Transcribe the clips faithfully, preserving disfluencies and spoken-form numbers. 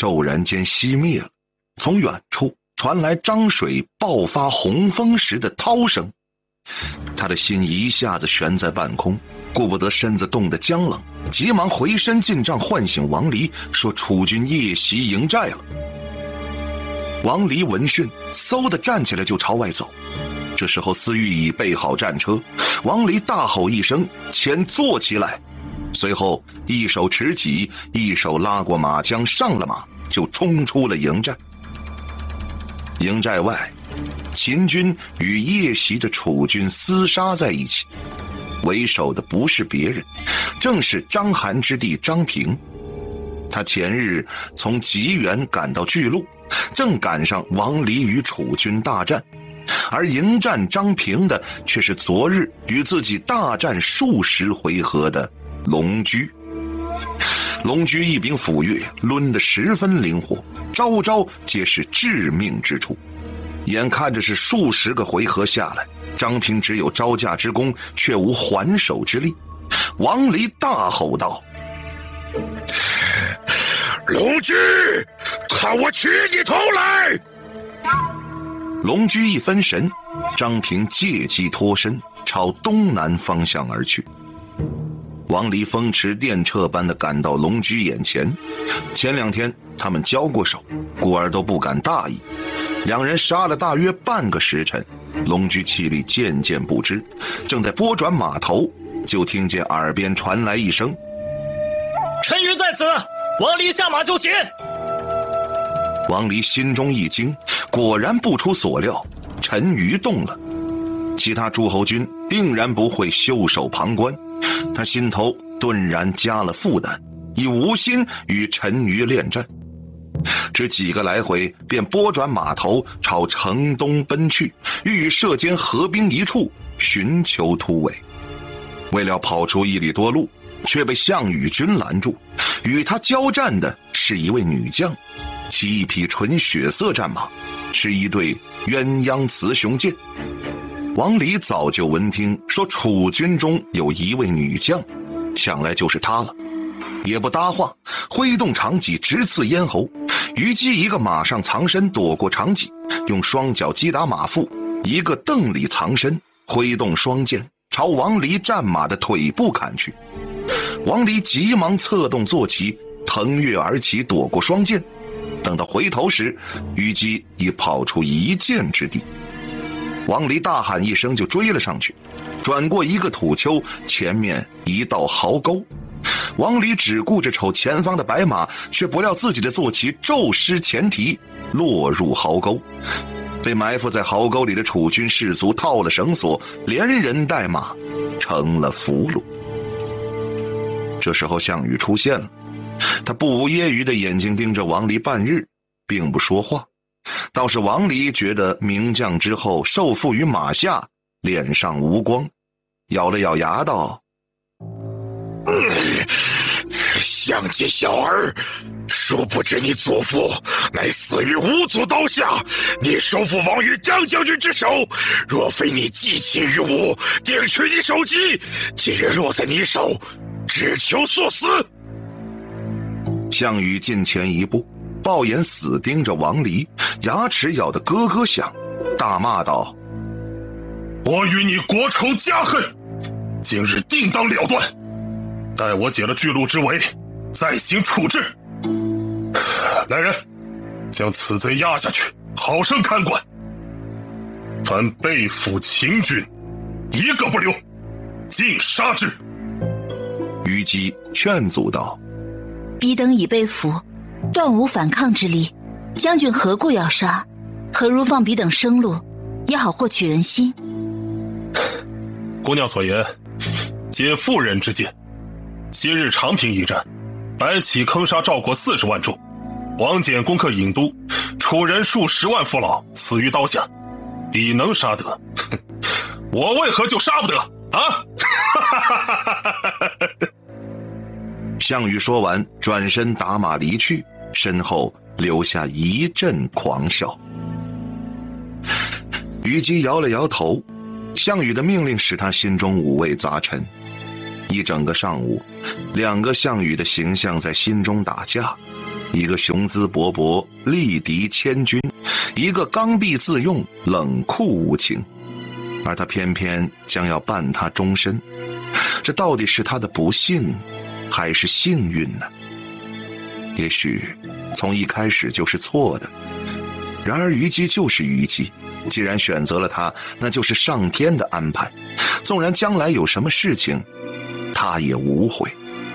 骤然间熄灭了，从远处传来漳水爆发洪峰时的涛声。他的心一下子悬在半空，顾不得身子冻得僵冷，急忙回身进帐唤醒王离，说楚军夜袭营寨了。王离闻讯，嗖地站起来就朝外走。这时候司玉已备好战车，王离大吼一声，前坐起来，随后一手持戟，一手拉过马缰，上了马，就冲出了营寨。营寨外，秦军与夜袭的楚军厮杀在一起，为首的不是别人，正是章邯之弟张平。他前日从吉原赶到巨鹿，正赶上王离与楚军大战，而迎战张平的却是昨日与自己大战数十回合的龙驹。龙驹一柄斧钺抡得十分灵活，招招皆是致命之处。眼看着是数十个回合下来，张平只有招架之功，却无还手之力。王离大吼道：龙驹，看我取你头来！龙驹一分神，张平借机脱身，朝东南方向而去。王离风驰电掣般地赶到龙驹眼前，前两天他们交过手，故而都不敢大意。两人杀了大约半个时辰，龙驹气力渐渐不支，正在拨转马头，就听见耳边传来一声： 陈馀在此，王离下马就擒。 王离心中一惊，果然不出所料，陈馀动了。其他诸侯军定然不会袖手旁观，他心头顿然加了负担，已无心与陈馀恋战。只几个来回，便拨转马头朝城东奔去，欲与射间合兵一处，寻求突围。为了跑出一里多路，却被项羽军拦住。与他交战的是一位女将，骑一匹纯血色战马，是一对鸳鸯雌雄剑。王离早就闻听说楚军中有一位女将，想来就是她了，也不搭话，挥动长戟直刺咽喉。虞姬一个马上藏身躲过长戟，用双脚击打马腹，一个蹬里藏身，挥动双剑朝王离战马的腿部砍去。王离急忙策动坐骑，腾跃而起，躲过双剑。等到回头时，虞姬已跑出一箭之地。王离大喊一声就追了上去，转过一个土丘，前面一道壕沟。王离只顾着瞅前方的白马，却不料自己的坐骑骤失前蹄，落入壕沟，被埋伏在壕沟里的楚军士卒套了绳索，连人带马成了俘虏。这时候项羽出现了，他不无揶揄的眼睛盯着王离半日，并不说话。倒是王离觉得名将之后受缚于马下，脸上无光，咬了咬牙道： 嗯，项籍小儿，殊不知你祖父乃死于五祖刀下，你收复亡于张将军之手。若非你寄情于我，定取你首级。今日落在你手，只求速死。 项羽近前一步，暴眼死盯着王离，牙齿咬得咯咯响，大骂道： 我与你国仇家恨，今日定当了断。待我解了巨鹿之围，再行处置。来人，将此贼押下去，好生看管。凡被俘秦军，一个不留，尽杀之。 虞姬劝阻道： 彼等已被俘，断无反抗之力，将军何故要杀？何如放彼等生路，也好获取人心。 姑娘所言，皆妇人之见。昔日长平一战，白起坑杀赵国四十万众，王翦攻克郢都，楚人数十万父老死于刀下，彼能杀得？我为何就杀不得啊？ 项羽说完，转身打马离去，身后留下一阵狂笑。虞姬摇了摇头，项羽的命令使他心中五味杂陈。一整个上午，两个项羽的形象在心中打架， 一个雄姿勃勃、力敌千军，一个刚愎自用、冷酷无情，而他偏偏将要伴他终身。这到底是他的不幸，还是幸运呢？也许从一开始就是错的。然而虞姬就是虞姬，既然选择了他，那就是上天的安排。纵然将来有什么事情，他也无悔。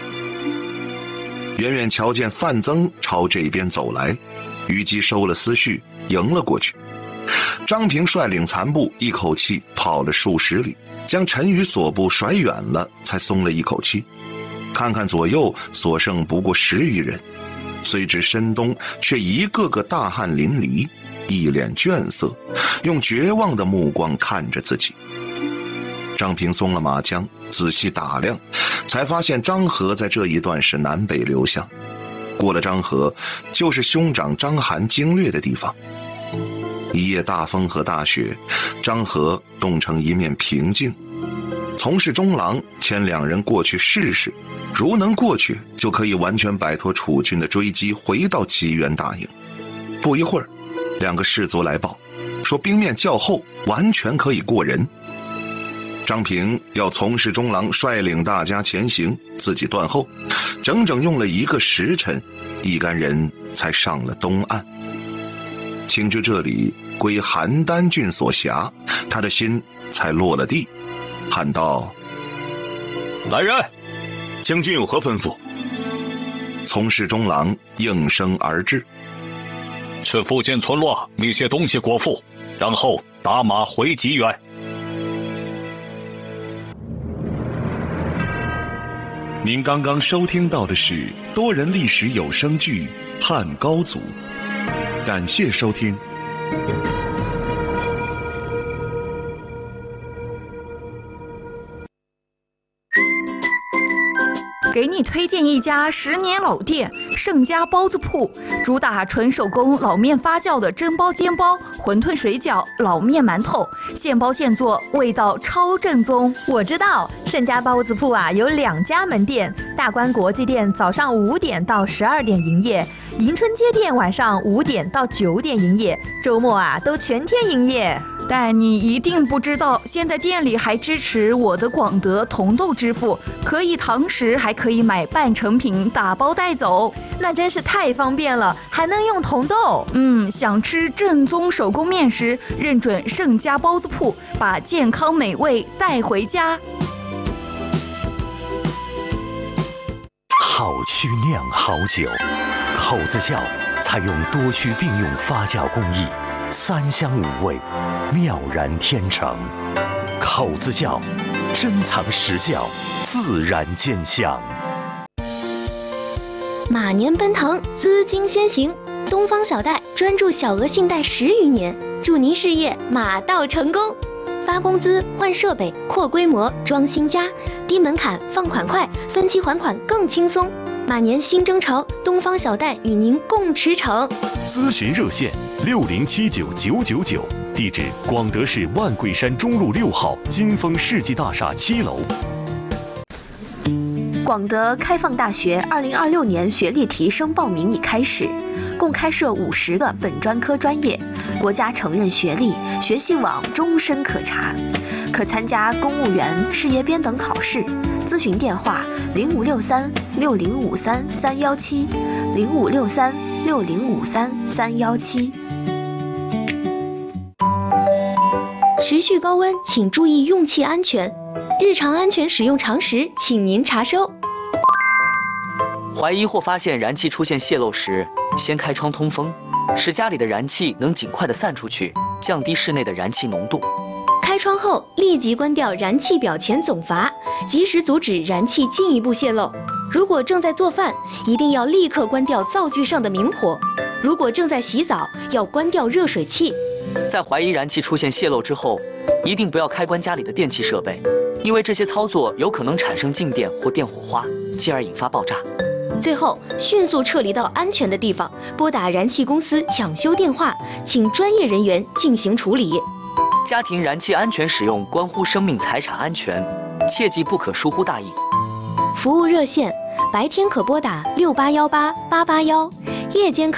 远远瞧见范增朝这边走来，虞姬收了思绪，迎了过去。张平率领残部一口气跑了数十里，将陈馀所部甩远了，才松了一口气。看看左右，所剩不过十余人，虽至深冬，却一个个大汗淋漓，一脸倦色，用绝望的目光看着自己。张平松了马缰，仔细打量，才发现张合在这一段是南北流向，过了张合，就是兄长张邯经略的地方。一夜大风和大雪，张合冻成一面平静。从事中郎牵两人过去试试，如能过去，就可以完全摆脱楚军的追击，回到济源大营。不一会儿，两个士卒来报，说兵面较厚，完全可以过人。张平要从事中郎率领大家前行，自己断后，整整用了一个时辰，一干人才上了东岸。请知这里归邯郸郡所辖，他的心才落了地，喊道： 来人，将军有何吩咐？ 从事中郎应声而至： 去附近村落觅些东西果腹，然后打马回济源。 您刚刚收听到的是多人历史有声剧《汉高祖》，感谢收听。 给你推荐一家十年老店盛家包子铺，主打纯手工老面发酵的蒸包、煎包、馄饨、水饺、老面、馒头，现包现做，味道超正宗。 我知道盛家包子铺啊有两家门店，大观国际店早上五点到十二点营业，迎春街店晚上五点到九点营业，周末啊都全天营业。 但你一定不知道，现在店里还支持我的广德同豆支付，可以堂食，还可以买半成品打包带走， 那真是太方便了，还能用同豆。 嗯，想吃正宗手工面食，认准盛家包子铺，把健康美味带回家。 好曲酿好酒，口子窖采用多区并用发酵工艺，三香五味，妙然天成。口子窖，珍藏实窖，自然见香。 马年奔腾，资金先行，东方小贷专注小额信贷十余年，祝您事业马到成功。发工资、换设备、扩规模、装新家，低门槛、放款快，分期还款更轻松。马年新征程，东方小贷与您共驰骋。 咨询热线六零七九九九九，地址广德市万桂山中路六号金丰世纪大厦七楼。 广德开放大学二零二六年学历提升报名已开始，共开设五十个本专科专业，国家承认学历，学习网终身可查，可参加公务员、事业编等考试。咨询电话：零五六三六零五三三幺七，零五六三六零五三三幺七。 持续高温，请注意用气安全。日常安全使用常识，请您查收。 怀疑或发现燃气出现泄漏时，先开窗通风，使家里的燃气能尽快的散出去，降低室内的燃气浓度。 开窗后立即关掉燃气表前总阀，及时阻止燃气进一步泄漏。如果正在做饭，一定要立刻关掉灶具上的明火；如果正在洗澡，要关掉热水器。 在怀疑燃气出现泄漏之后，一定不要开关家里的电器设备，因为这些操作有可能产生静电或电火花，进而引发爆炸。 最后，迅速撤离到安全的地方，拨打燃气公司抢修电话，请专业人员进行处理。 家庭燃气安全使用关乎生命财产安全，切记不可疏忽大意。 服务热线： 白天可拨打六八幺八八八幺，夜间可